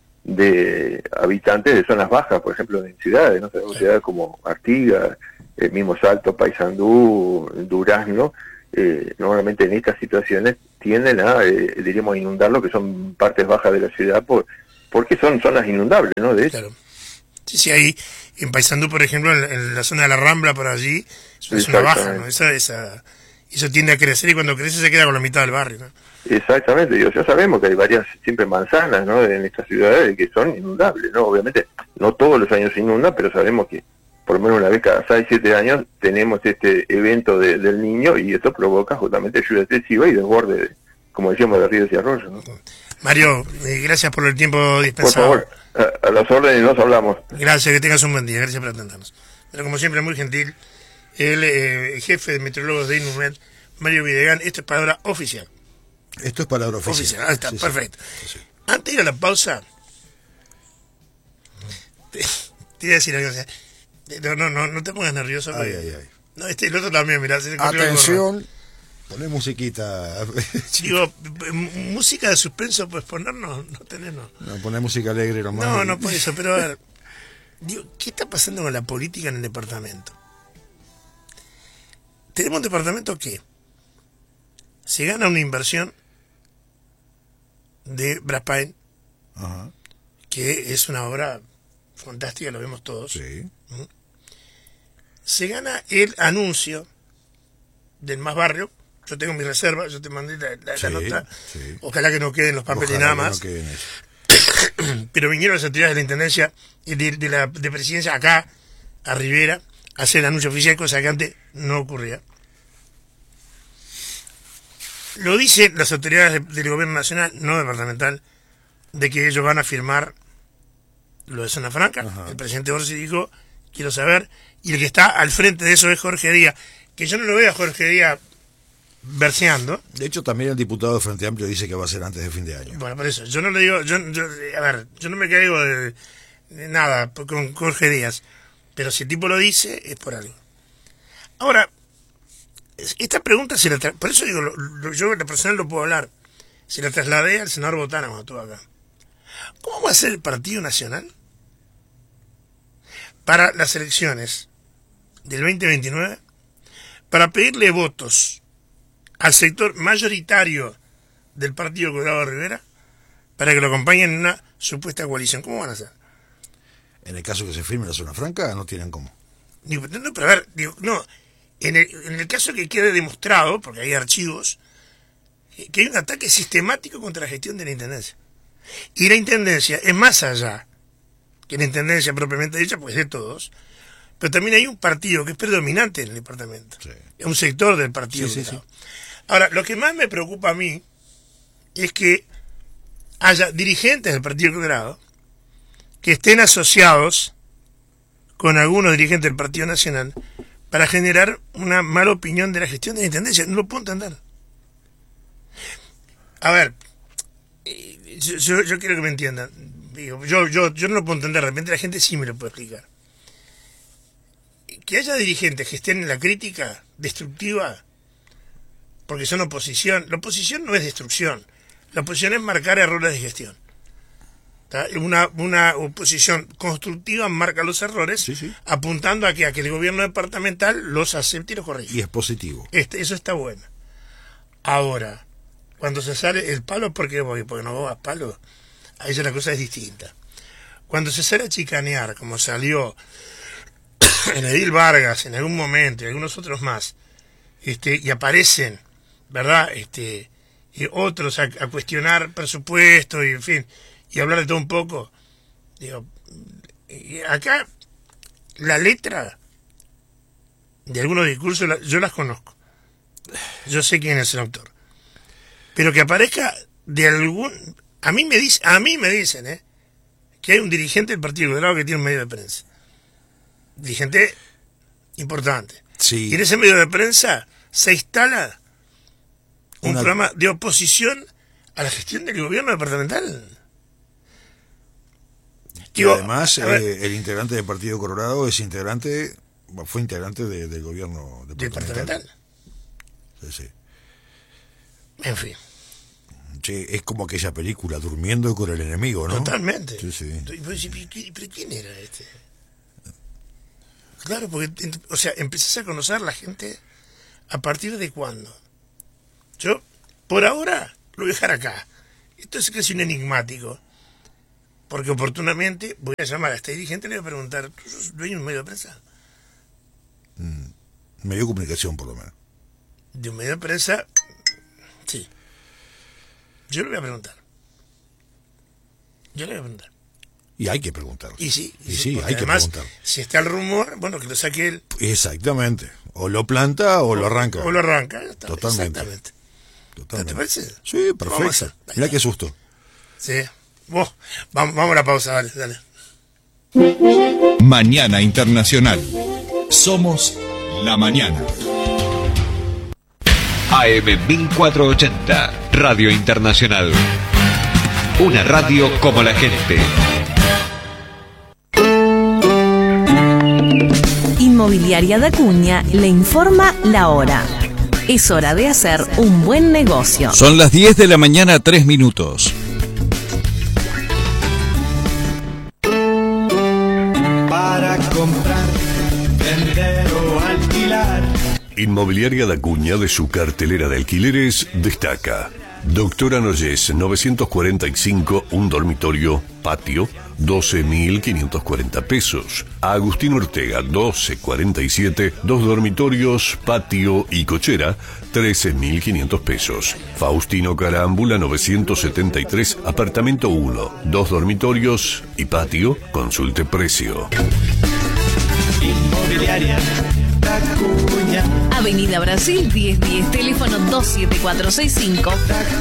de habitantes de zonas bajas, por ejemplo en ciudades, ¿no? Tenemos ciudades como Artigas, el mismo Salto, Paysandú, Durazno, normalmente en estas situaciones tienden a, diríamos, inundar lo que son partes bajas de la ciudad porque son zonas inundables, ¿no? De claro. Sí, ahí en Paysandú, por ejemplo, en la zona de la Rambla, por allí, es una baja, ¿no? Eso tiende a crecer y cuando crece se queda con la mitad del barrio, ¿no? Exactamente, ya sabemos que hay varias siempre manzanas, ¿no?, en estas ciudades que son inundables, ¿no? Obviamente no todos los años se inundan, pero sabemos que por lo menos una vez cada 6-7 años tenemos este evento del Niño, y esto provoca justamente lluvia excesiva y desborde, como decíamos, de ríos y arroyos, ¿no? Mario, gracias por el tiempo dispensado. Por favor, a las órdenes nos hablamos. Gracias, que tengas un buen día, gracias por atendernos. Pero como siempre, muy gentil, el jefe de meteorólogos de INUMED, Mario Videgain. Esto es palabra oficial. Esto es palabra oficial. Ahí está, sí, perfecto. Sí. Antes de ir a la pausa, te iba a decir algo. No te pongas nervioso. Ay. No, el otro también, mirá. Atención, poné musiquita. Digo, música de suspenso, pues ponernos, no tenernos. No, poner música alegre nomás. No por eso, pero a ver. Digo, ¿qué está pasando con la política en el departamento? Tenemos un departamento que se gana una inversión de Braspain, que es una obra fantástica, lo vemos todos. Sí. Se gana el anuncio del Más Barrio. Yo tengo mi reserva, yo te mandé la nota. Sí. Ojalá que no queden los papeles nada más. No queden eso. Pero vinieron las autoridades de la Intendencia y de Presidencia acá, a Rivera, a hacer el anuncio oficial, cosa que antes no ocurría. Lo dicen las autoridades del gobierno nacional, no departamental, de que ellos van a firmar lo de Zona Franca. Ajá. El presidente Orsi dijo, quiero saber, y el que está al frente de eso es Jorge Díaz, que yo no lo veo a Jorge Díaz verseando. De hecho, también el diputado de Frente Amplio dice que va a ser antes de fin de año. Bueno, por eso, yo no le digo, yo no me caigo de nada con Jorge Díaz, pero si el tipo lo dice, es por algo. Ahora, esta pregunta se la por eso digo, yo en lo personal lo puedo hablar, se la trasladé al senador Botana cuando estuvo acá. ¿Cómo va a ser el Partido Nacional para las elecciones del 2029 para pedirle votos al sector mayoritario del Partido Colorado Rivera para que lo acompañen en una supuesta coalición? ¿Cómo van a hacer? En el caso que se firme la Zona Franca, no tienen cómo. Digo, no, pero a ver, en el caso que quede demostrado, porque hay archivos, que hay un ataque sistemático contra la gestión de la Intendencia. Y la Intendencia es más allá que la Intendencia propiamente dicha, pues de todos, pero también hay un partido que es predominante en el departamento. Sí. Es un sector del partido. Sí. Ahora, lo que más me preocupa a mí es que haya dirigentes del Partido Colorado que estén asociados con algunos dirigentes del Partido Nacional para generar una mala opinión de la gestión de la Intendencia. No lo puedo entender. A ver, yo quiero que me entiendan. Digo, yo no lo puedo entender, de repente la gente sí me lo puede explicar. Que haya dirigentes que estén en la crítica destructiva porque son oposición. La oposición no es destrucción. La oposición es marcar errores de gestión. Una oposición constructiva marca los errores, apuntando a que el gobierno departamental los acepte y los corrija. Y es positivo. Eso está bueno. Ahora, cuando se sale el palo, ¿por qué voy? Porque no voy a palo. Ahí ya la cosa es distinta. Cuando se sale a chicanear, como salió en Edil Vargas en algún momento y algunos otros más, y aparecen, ¿verdad? Otros a cuestionar presupuesto y en fin, y hablar de todo un poco. Digo, acá la letra de algunos discursos yo las conozco. Yo sé quién es el autor. Pero que aparezca de algún... A mí me dicen, que hay un dirigente del Partido Colorado que tiene un medio de prensa. Dirigente importante. Sí. Y en ese medio de prensa se instala un programa de oposición a la gestión del gobierno departamental. Y además, el integrante del Partido Colorado fue integrante del gobierno departamental. Sí. En fin. Che, es como aquella película, Durmiendo con el enemigo, ¿no? Totalmente. Sí. ¿Pero quién era este? Claro, porque, empezás a conocer a la gente a partir de cuándo. Yo, por ahora, lo voy a dejar acá. Esto es casi un enigmático. Porque oportunamente voy a llamar a este dirigente y le voy a preguntar, ¿tú sos dueño de un medio de prensa? Medio de comunicación, por lo menos. De un medio de prensa, sí. Yo le voy a preguntar. Y hay que preguntar. Y sí, hay que preguntar. Si está el rumor, bueno, que lo saque él. Exactamente. O lo planta o lo arranca. O lo arranca. Totalmente. ¿Te parece? Sí, perfecto. Mirá qué susto. Sí. Vamos a la pausa, dale. Mañana Internacional. Somos la mañana. AM 1480, Radio Internacional. Una radio como la gente. Inmobiliaria de Acuña le informa la hora. Es hora de hacer un buen negocio. Son las 10 de la mañana, 3 minutos. Para comprar, vender o alquilar. Inmobiliaria de Acuña, de su cartelera de alquileres, destaca Doctora Noyes, 945, un dormitorio, patio, 12.540 pesos. Agustín Ortega, 1247, 2 dormitorios, patio y cochera, 13.500 pesos. Faustino Carámbula, 973, apartamento 1, 2 dormitorios y patio, consulte precio. Inmobiliaria Tacuña. Avenida Brasil 1010, teléfono 27465.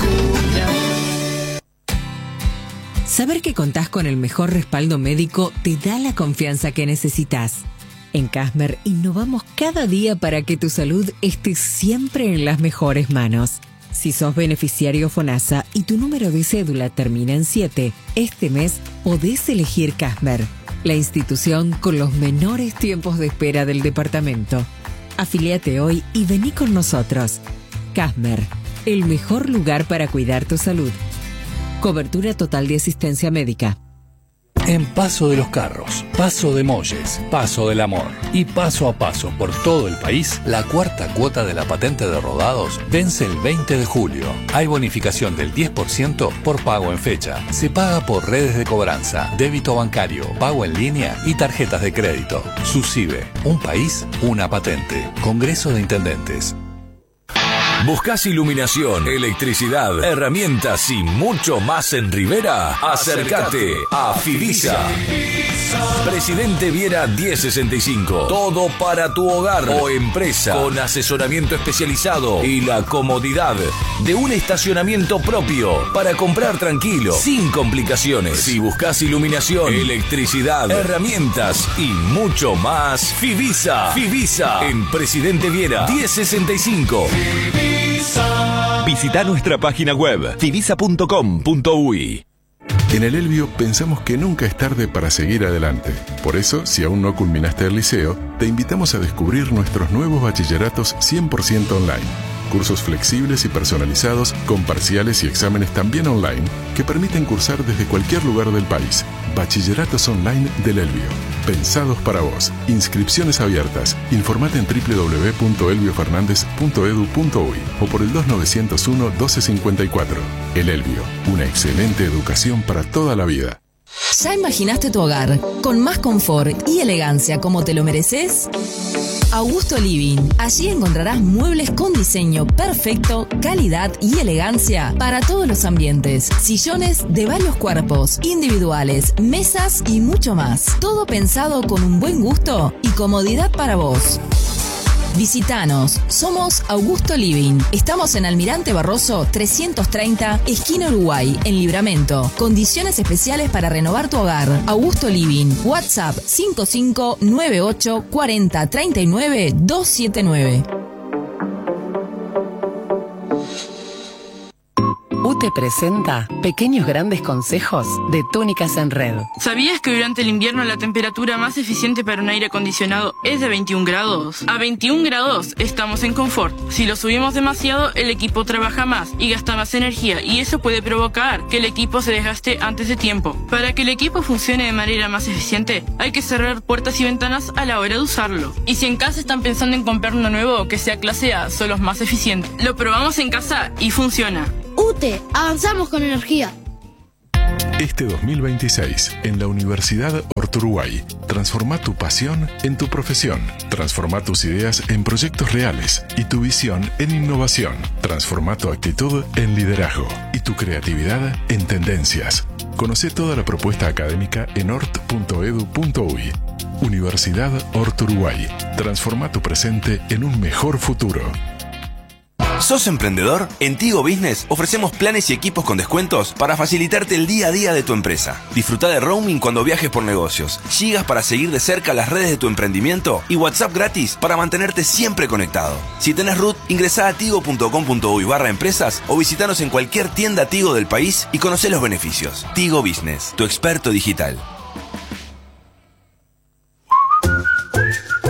Saber que contás con el mejor respaldo médico te da la confianza que necesitas. En Casmer innovamos cada día para que tu salud esté siempre en las mejores manos. Si sos beneficiario FONASA y tu número de cédula termina en 7, este mes podés elegir Casmer, la institución con los menores tiempos de espera del departamento. Afíliate hoy y vení con nosotros. Casmer, el mejor lugar para cuidar tu salud. Cobertura total de asistencia médica. En Paso de los Carros, Paso de Molles, Paso del Amor y paso a paso por todo el país, la 4ª cuota de la patente de rodados vence el 20 de julio. Hay bonificación del 10% por pago en fecha. Se paga por redes de cobranza, débito bancario, pago en línea y tarjetas de crédito. SUSIBE, un país, una patente. Congreso de Intendentes. ¿Buscás iluminación, electricidad, herramientas y mucho más en Rivera? Acércate a Fivisa. Presidente Viera 1065. Todo para tu hogar o empresa, con asesoramiento especializado y la comodidad de un estacionamiento propio para comprar tranquilo, sin complicaciones. Si buscas iluminación, electricidad, herramientas y mucho más, Fivisa. Fivisa en Presidente Viera 1065. Visita nuestra página web fivisa.com.uy. En el Elbio pensamos que nunca es tarde para seguir adelante. Por eso, si aún no culminaste el liceo, te invitamos a descubrir nuestros nuevos bachilleratos 100% online. Cursos flexibles y personalizados, con parciales y exámenes también online, que permiten cursar desde cualquier lugar del país. Bachilleratos online del Elbio. Pensados para vos. Inscripciones abiertas. Informate en www.elbiofernandez.edu.uy o por el 2901-1254. El Elbio. Una excelente educación para toda la vida. ¿Ya imaginaste tu hogar con más confort y elegancia como te lo mereces? Augusto Living. Allí encontrarás muebles con diseño perfecto, calidad y elegancia para todos los ambientes. Sillones de varios cuerpos, individuales, mesas y mucho más. Todo pensado con un buen gusto y comodidad para vos. Visítanos, somos Augusto Living. Estamos en Almirante Barroso 330, esquina Uruguay, en Libramento. Condiciones especiales para renovar tu hogar. Augusto Living. WhatsApp 5598 40 39 279. UTE presenta Pequeños Grandes Consejos de Túnicas en Red. ¿Sabías que durante el invierno la temperatura más eficiente para un aire acondicionado es de 21 grados? A 21 grados estamos en confort. Si lo subimos demasiado, el equipo trabaja más y gasta más energía, y eso puede provocar que el equipo se desgaste antes de tiempo. Para que el equipo funcione de manera más eficiente, hay que cerrar puertas y ventanas a la hora de usarlo. Y si en casa están pensando en comprar uno nuevo que sea clase A, son los más eficientes. Lo probamos en casa y funciona. UTE, avanzamos con energía. Este 2026, en la Universidad Orturuguay, transforma tu pasión en tu profesión. Transforma tus ideas en proyectos reales y tu visión en innovación. Transforma tu actitud en liderazgo y tu creatividad en tendencias. Conoce toda la propuesta académica en ort.edu.uy. Universidad Orturuguay. Transforma tu presente en un mejor futuro. ¿Sos emprendedor? En Tigo Business ofrecemos planes y equipos con descuentos para facilitarte el día a día de tu empresa. Disfruta de roaming cuando viajes por negocios, gigas para seguir de cerca las redes de tu emprendimiento y WhatsApp gratis para mantenerte siempre conectado. Si tenés RUT, ingresá a tigo.com.uy/empresas o visitanos en cualquier tienda Tigo del país y conocé los beneficios. Tigo Business, tu experto digital.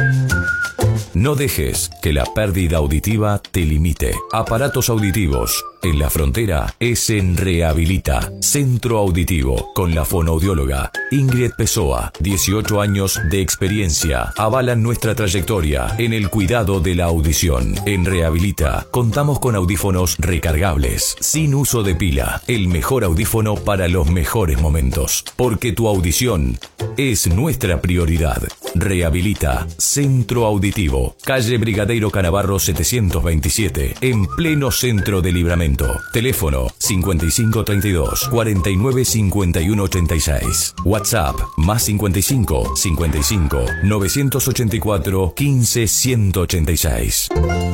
No dejes que la pérdida auditiva te limite. Aparatos auditivos En la frontera es en Rehabilita, Centro Auditivo, con la fonoaudióloga Ingrid Pessoa. 18 años de experiencia avalan nuestra trayectoria en el cuidado de la audición. En Rehabilita contamos con audífonos recargables, sin uso de pila. El mejor audífono para los mejores momentos. Porque tu audición es nuestra prioridad. Rehabilita, Centro Auditivo, calle Brigadeiro Canavarro 727, en pleno centro de Libramento. Teléfono 5532 49 51 86. WhatsApp más 55 55 984 15 186.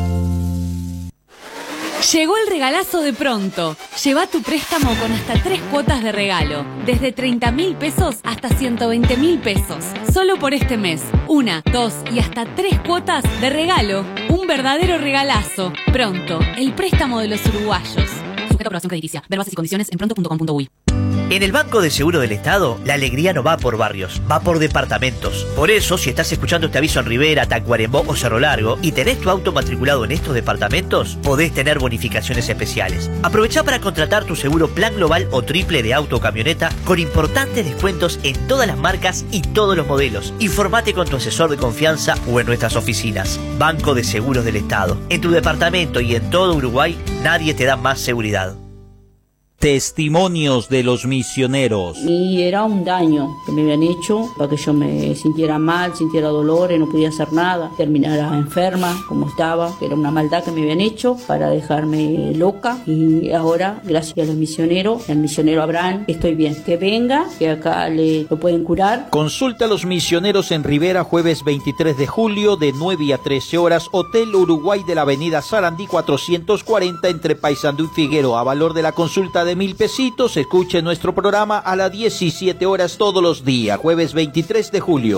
Llegó el regalazo de Pronto. Lleva tu préstamo con hasta 3 cuotas de regalo, desde 30.000 pesos hasta 120.000 pesos. Solo por este mes, 1, 2 y hasta 3 cuotas de regalo. Un verdadero regalazo. Pronto, el préstamo de los uruguayos. Sujeto a aprobación crediticia. Ver bases y condiciones en pronto.com.uy. En el Banco de Seguro del Estado, la alegría no va por barrios, va por departamentos. Por eso, si estás escuchando este aviso en Rivera, Tacuarembó o Cerro Largo y tenés tu auto matriculado en estos departamentos, podés tener bonificaciones especiales. Aprovechá para contratar tu seguro plan global o triple de auto o camioneta con importantes descuentos en todas las marcas y todos los modelos. Informate con tu asesor de confianza o en nuestras oficinas. Banco de Seguros del Estado. En tu departamento y en todo Uruguay, nadie te da más seguridad. Testimonios de los misioneros. Y era un daño que me habían hecho para que yo me sintiera mal, sintiera dolores, no podía hacer nada, terminara enferma como estaba, que era una maldad que me habían hecho para dejarme loca. Y ahora, gracias a los misioneros, al misionero Abraham, estoy bien. Que venga, que acá lo pueden curar. Consulta a los misioneros en Rivera, jueves 23 de julio de 9 a 13 horas, Hotel Uruguay de la avenida Sarandí 440 entre Paysandú y Figueroa. A valor de la consulta de 1.000 pesitos, escuche nuestro programa a las 17 horas todos los días, jueves 23 de julio.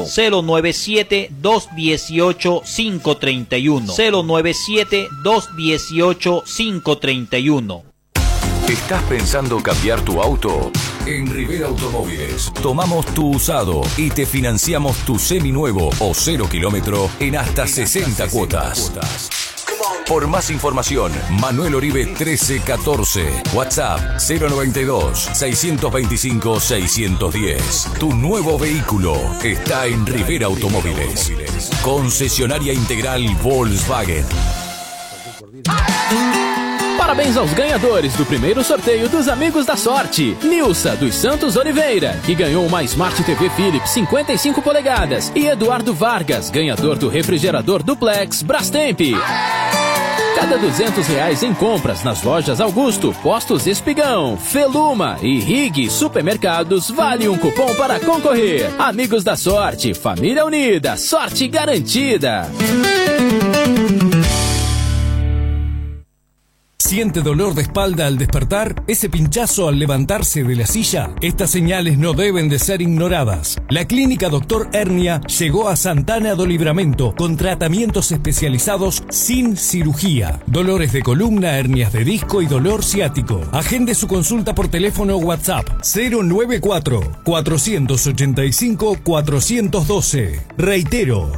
097-218-531. 097-218-531. ¿Estás pensando cambiar tu auto? En Rivera Automóviles tomamos tu usado y te financiamos tu seminuevo o 0 kilómetro en hasta 60 cuotas. Por más información, Manuel Oribe 1314, WhatsApp 092-625-610. Tu nuevo vehículo está en Rivera Automóviles. Concesionaria integral Volkswagen. Parabéns aos ganhadores do primeiro sorteio dos Amigos da Sorte. Nilsa dos Santos Oliveira, que ganhou uma Smart TV Philips 55 polegadas. E Eduardo Vargas, ganhador do refrigerador Duplex Brastemp. Cada R$200 em compras nas lojas Augusto, Postos Espigão, Feluma e Rig Supermercados vale um cupom para concorrer. Amigos da Sorte, família unida, sorte garantida. ¿Siente dolor de espalda al despertar? ¿Ese pinchazo al levantarse de la silla? Estas señales no deben de ser ignoradas. La clínica Dr. Hernia llegó a Santana do Livramento con tratamientos especializados sin cirugía. Dolores de columna, hernias de disco y dolor ciático. Agende su consulta por teléfono o WhatsApp 094-485-412. Reitero,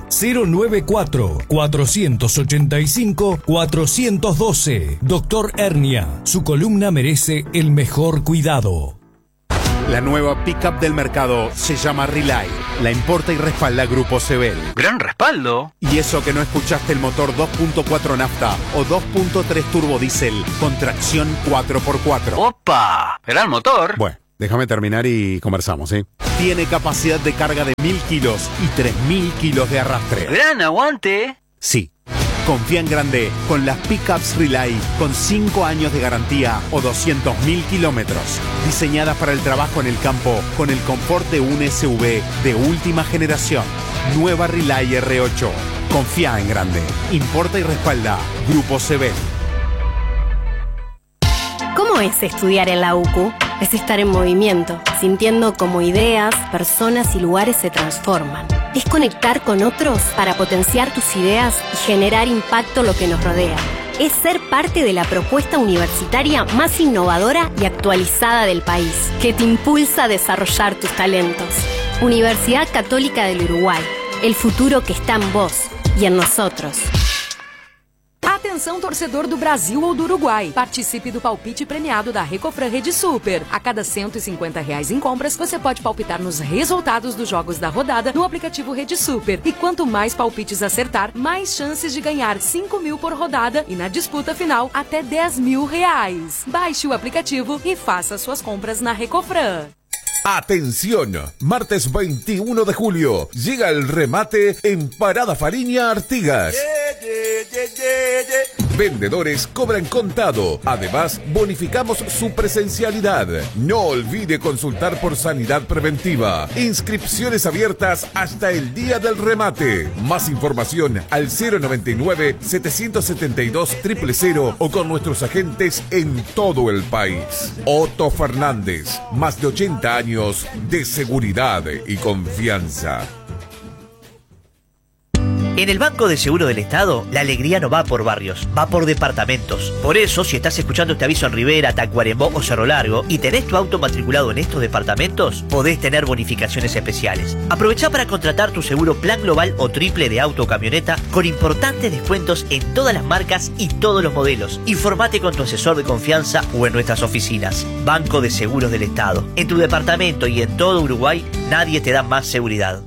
094-485-412. Dr. Hernia, su columna merece el mejor cuidado. La nueva pickup del mercado se llama Relay. La importa y respalda Grupo Sebel. ¡Gran respaldo! Y eso que no escuchaste el motor 2.4 nafta o 2.3 turbo diésel con tracción 4x4. ¡Opa! ¡Gran motor! Bueno, déjame terminar y conversamos, ¿sí? Tiene capacidad de carga de 1.000 kilos y 3.000 kilos de arrastre. ¡Gran aguante! Sí. Confía en grande con las pickups Relay con 5 años de garantía o 200.000 kilómetros. Diseñadas para el trabajo en el campo con el confort de un SUV de última generación. Nueva Relay R8. Confía en grande. Importa y respalda Grupo Sebel. ¿Cómo es estudiar en la UCU? Es estar en movimiento, sintiendo cómo ideas, personas y lugares se transforman. Es conectar con otros para potenciar tus ideas y generar impacto en lo que nos rodea. Es ser parte de la propuesta universitaria más innovadora y actualizada del país, que te impulsa a desarrollar tus talentos. Universidad Católica del Uruguay, el futuro que está en vos y en nosotros. Atenção, torcedor do Brasil ou do Uruguai. Participe do palpite premiado da Recofran Rede Super. A cada R$150 em compras, você pode palpitar nos resultados dos jogos da rodada no aplicativo Rede Super. E quanto mais palpites acertar, mais chances de ganhar 5 mil por rodada e na disputa final até R$10 mil. Baixe o aplicativo e faça suas compras na Recofran. Atención, martes 21 de julio llega el remate en Parada Fariña Artigas. Vendedores cobran contado. Además, bonificamos su presencialidad. No olvide consultar por sanidad preventiva. Inscripciones abiertas hasta el día del remate. Más información al 099-772-000 o con nuestros agentes en todo el país. Otto Fernández, más de 80 años de seguridad y confianza. En el Banco de Seguro del Estado, la alegría no va por barrios, va por departamentos. Por eso, si estás escuchando este aviso en Rivera, Tacuarembó o Cerro Largo y tenés tu auto matriculado en estos departamentos, podés tener bonificaciones especiales. Aprovechá para contratar tu seguro plan global o triple de auto o camioneta con importantes descuentos en todas las marcas y todos los modelos. Informate con tu asesor de confianza o en nuestras oficinas. Banco de Seguros del Estado. En tu departamento y en todo Uruguay, nadie te da más seguridad.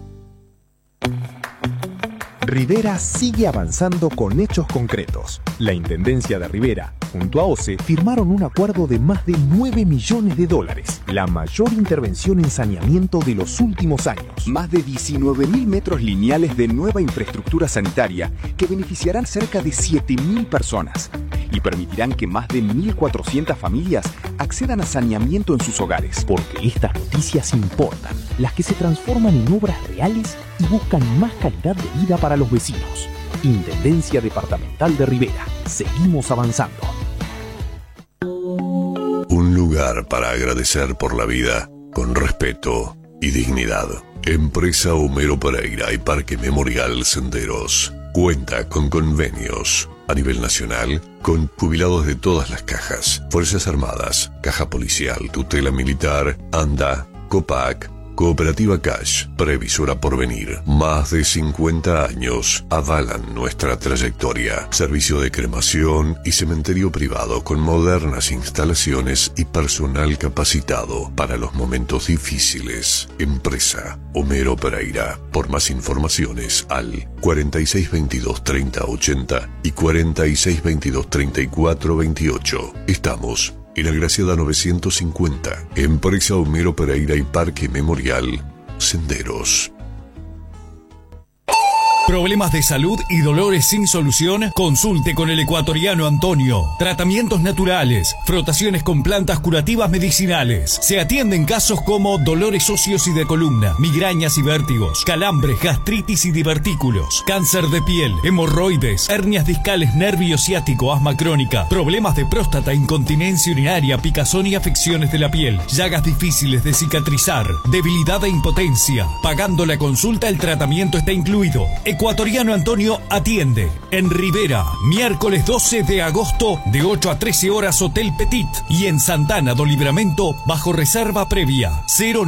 Rivera sigue avanzando con hechos concretos. La Intendencia de Rivera, junto a OCE, firmaron un acuerdo de más de $9 millones, la mayor intervención en saneamiento de los últimos años. Más de 19.000 metros lineales de nueva infraestructura sanitaria que beneficiarán cerca de 7.000 personas y permitirán que más de 1.400 familias accedan a saneamiento en sus hogares. Porque estas noticias importan, las que se transforman en obras reales y buscan más calidad de vida para los vecinos. Intendencia Departamental de Rivera. Seguimos avanzando. Un lugar para agradecer por la vida con respeto y dignidad. Empresa Homero Pereira y Parque Memorial Senderos cuenta con convenios a nivel nacional con jubilados de todas las cajas: Fuerzas Armadas, Caja Policial, Tutela Militar, ANDA, COPAC, Cooperativa Cash, Previsora Porvenir. Más de 50 años avalan nuestra trayectoria. Servicio de cremación y cementerio privado con modernas instalaciones y personal capacitado para los momentos difíciles. Empresa Homero Pereira. Por más informaciones al 4622-3080 y 4622-3428. Estamos en Agraciada 950, Empresa Homero Pereira y Parque Memorial Senderos. ¿Problemas de salud y dolores sin solución? Consulte con el ecuatoriano Antonio. Tratamientos naturales, frotaciones con plantas curativas medicinales. Se atienden casos como dolores óseos y de columna, migrañas y vértigos, calambres, gastritis y divertículos, cáncer de piel, hemorroides, hernias discales, nervio ciático, asma crónica, problemas de próstata, incontinencia urinaria, picazón y afecciones de la piel, llagas difíciles de cicatrizar, debilidad e impotencia. Pagando la consulta, el tratamiento está incluido. Ecuatoriano Antonio atiende en Rivera, miércoles 12 de agosto de 8 a 13 horas, Hotel Petit, y en Santana do Livramento bajo reserva previa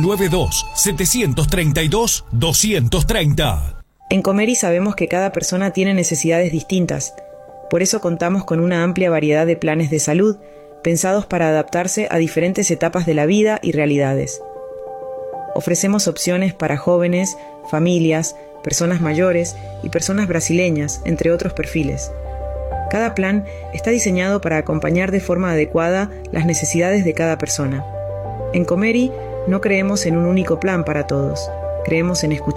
092-732-230. En Comeri sabemos que cada persona tiene necesidades distintas, por eso contamos con una amplia variedad de planes de salud pensados para adaptarse a diferentes etapas de la vida y realidades. Ofrecemos opciones para jóvenes, familias, personas mayores y personas brasileñas, entre otros perfiles. Cada plan está diseñado para acompañar de forma adecuada las necesidades de cada persona. En Comeri no creemos en un único plan para todos, creemos en escuchar